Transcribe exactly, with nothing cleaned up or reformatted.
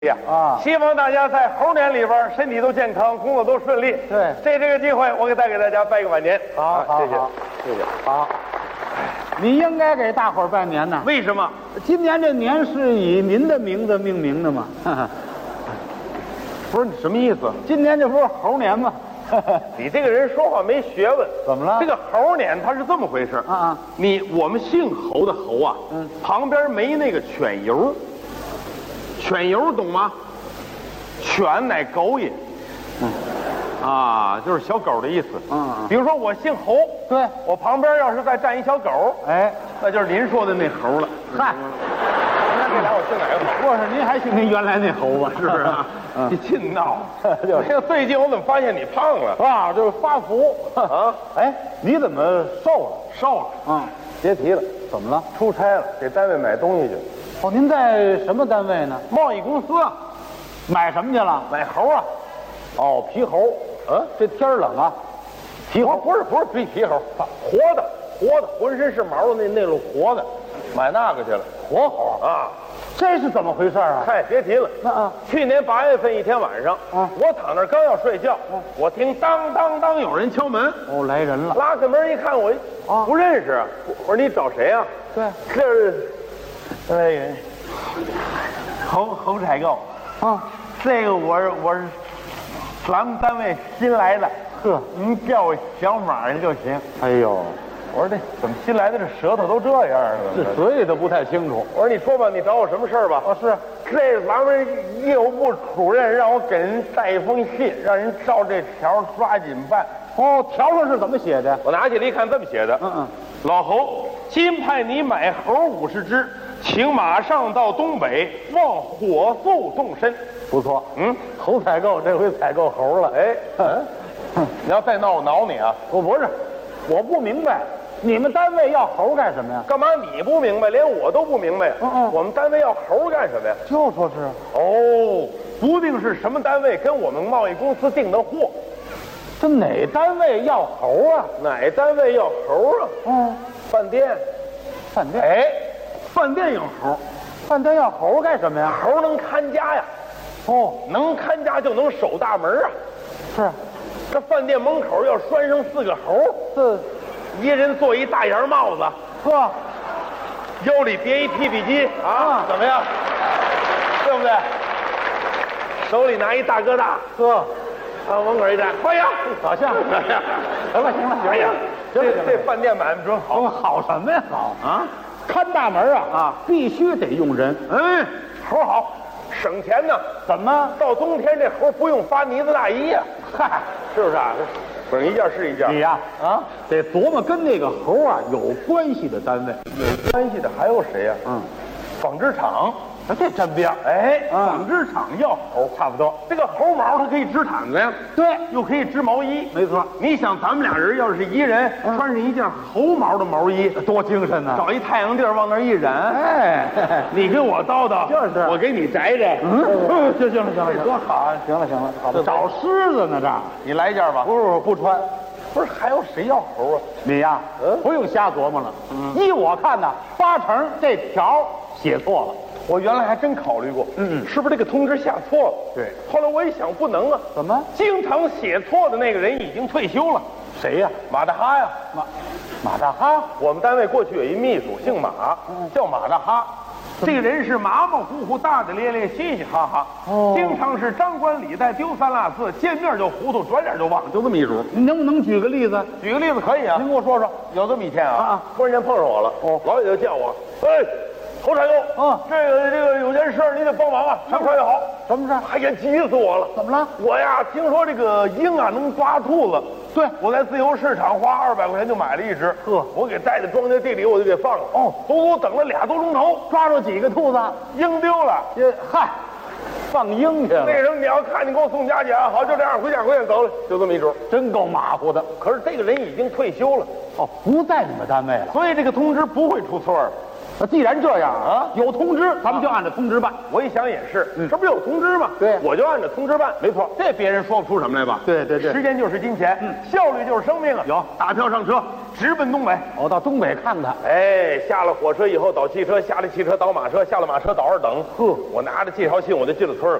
呀啊！希望大家在猴年里边身体都健康，工作都顺利。 对， 这这个机会，我给再给大家拜个晚年。 好，好， 谢谢，谢谢。 好，你应该给大伙儿拜年呢。 为什么？ 今年这年是以您的名字命名的吗？ 不是你什么意思？ 今年这不是猴年吗？ 你这个人说话没学问。 怎么了？ 这个猴年它是这么回事啊啊！ 你我们姓侯的侯啊， 嗯， 旁边没那个犬油。犬油懂吗？犬乃狗也，嗯，啊，就是小狗的意思。 嗯嗯。 比如说我姓侯， 对， 我旁边要是再站一小狗， 哎， 那就是您说的那猴了。 嗨， 那这俩我姓哪个好？ 不是，您还姓您原来那猴吧？ 是不是啊？你净闹！ 就是。 最近我怎么发现你胖了啊？就是发福啊！ 哎，你怎么瘦了？ 瘦了？ 嗯， 别提了。 怎么了？ 出差了，给单位买东西去。 哦，您在什么单位呢？ 贸易公司啊。 买什么去了？ 买猴啊！ 哦，皮猴。嗯，这天儿冷啊。 皮猴不是不是皮皮猴，活的活的，浑身是毛的那那种活的，买那个去了。 活猴啊， 这是怎么回事啊？ 嗨，别提了。 那啊， 去年八月份一天晚上，啊，我躺那刚要睡觉，我听当当当有人敲门。 哦，来人了。 拉开门一看，我啊不认识。我说你找谁啊？ 对， 这是那个侯侯采购。啊，这个我是我是咱们单位新来的， 呵， 您叫我小马就行。 哎呦， 我说这怎么新来的这舌头都这样了？ 这所以都不太清楚。 我说你说吧，你找我什么事儿吧？ 哦，是， 这咱们业务部主任让我给人带一封信，让人照这条抓紧办。 哦，条上是怎么写的？ 我拿起来一看，这么写的。 嗯嗯， 老侯，今派你买猴五十只。请马上到东北，望火速动身。 不错， 嗯， 猴采购这回采购猴了。 哎，嗯，你要再闹我挠你啊！ 我不是，我不明白，你们单位要猴干什么呀？ 干嘛你不明白，连我都不明白。 嗯嗯， 我们单位要猴干什么呀？ 就说是。 哦，不定是什么单位跟我们贸易公司订的货。 这哪单位要猴啊？ 哪单位要猴啊？ 嗯， 饭店， 饭店。 哎。饭店要猴， 饭店要猴干什么呀？ 猴能看家呀。哦，能看家就能守大门啊。 是， 这饭店门口要拴上四个猴， 这一人做一大檐帽子， 呵， 腰里别一 P P 机啊，怎么样？对不对？手里拿一大哥大， 呵， 往门口一站，欢迎， 好像。行了行了行了， 哎呀，这这饭店买卖准好。 好什么呀？好啊！ 看大门啊啊，必须得用人。 嗯，猴好，省钱呢。 怎么？ 到冬天这猴不用发呢子大衣呀？嗨，是不是啊？整一件是一件。 你呀啊，得琢磨跟那个猴啊有关系的单位。 有关系的还有谁呀？嗯，纺织厂。 这真不样。 哎，纺织厂要猴， 差不多。 这个猴毛它可以织毯子呀， 对， 又可以织毛衣。 没错。 你想，咱们俩人要是一人穿上一件猴毛的毛衣， 多精神呢！ 找一太阳地儿往那儿一染， 哎， 你跟我叨叨， 就是， 我给你摘摘。 嗯，行行了行了， 多好啊！ 行了行了，好吧。找狮子呢这？ 你来一件吧。 不是不穿。 不是还有谁要猴啊？ 你呀，嗯，不用瞎琢磨了。嗯，依我看呢，八成这条写错了。 我原来还真考虑过，嗯，是不是这个通知下错了？ 对。 后来我一想，不能啊。 怎么？ 经常写错的那个人已经退休了。 谁呀？ 马大哈呀。 马马大哈。 我们单位过去有一秘书，姓马，叫马大哈。这个人是马马虎虎、大大咧咧、嘻嘻哈哈，哦，经常是张冠李戴、丢三落四，见面就糊涂，转脸就忘，就这么一主。 你能不能举个例子？ 举个例子可以啊。 您给我说说。 有这么一天啊， 啊突然间碰上我了，哦，老远就叫我，哎。侯采购， 嗯， 这个这个有件事你得帮忙啊，什么事也好。 什么事？ 哎呀，急死我了！ 怎么了？ 我呀，听说这个鹰啊能抓兔子。 对， 我在自由市场花二百块钱就买了一只。 呵， 我给带到庄稼地里，我就给放了。哦，足足等了俩多钟头， 抓住几个兔子？ 鹰丢了。 这嗨，放鹰去了。 那什么，你要看你给我送家去啊！好，就这样，回家回家走了，就这么一主。 真够马虎的。 可是这个人已经退休了。 哦，不在你们单位了， 所以这个通知不会出错的。 那既然这样啊，有通知，咱们就按照通知办。 我一想也是，这不是有通知吗？ 对， 我就按照通知办。 没错， 这别人说不出什么来吧？ 对对对， 时间就是金钱，嗯，效率就是生命啊！ 有， 打票上车， 直奔东北。 我到东北看看。 哎，下了火车以后倒汽车，下了汽车倒马车，下了马车倒二等。 呵， 我拿着介绍信我就进了村儿。